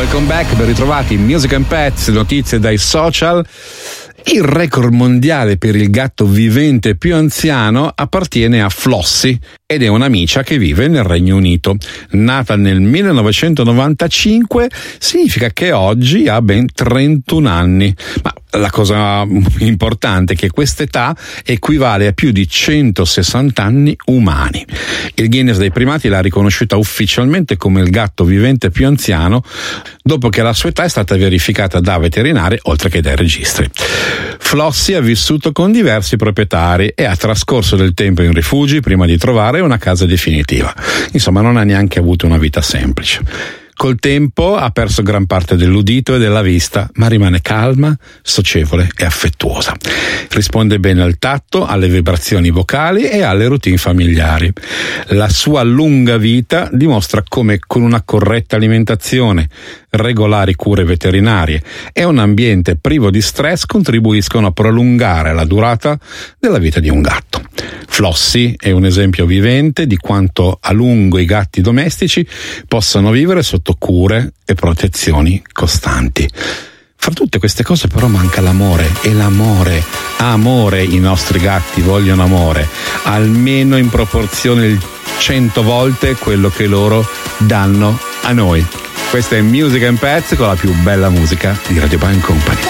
Welcome back, ben ritrovati. Music and Pets, notizie dai social. Il record mondiale per il gatto vivente più anziano appartiene a Flossie ed è un'amicia che vive nel Regno Unito. Nata nel 1995, significa che oggi ha ben 31 anni. Ma la cosa importante è che quest'età equivale a più di 160 anni umani. Il Guinness dei primati l'ha riconosciuta ufficialmente come il gatto vivente più anziano dopo che la sua età è stata verificata da veterinari oltre che dai registri. Flossie ha vissuto con diversi proprietari e ha trascorso del tempo in rifugi prima di trovare una casa definitiva. Insomma, non ha neanche avuto una vita semplice. Col tempo ha perso gran parte dell'udito e della vista, ma rimane calma, socievole e affettuosa. Risponde bene al tatto, alle vibrazioni vocali e alle routine familiari. La sua lunga vita dimostra come con una corretta alimentazione, regolari cure veterinarie e un ambiente privo di stress contribuiscono a prolungare la durata della vita di un gatto. Flossie è un esempio vivente di quanto a lungo i gatti domestici possano vivere sotto cure e protezioni costanti. Fra tutte queste cose però manca l'amore, e amore, i nostri gatti vogliono amore, almeno in proporzione 100 volte quello che loro danno a noi. Questa è Music and Pets con la più bella musica di Radio Pan Company.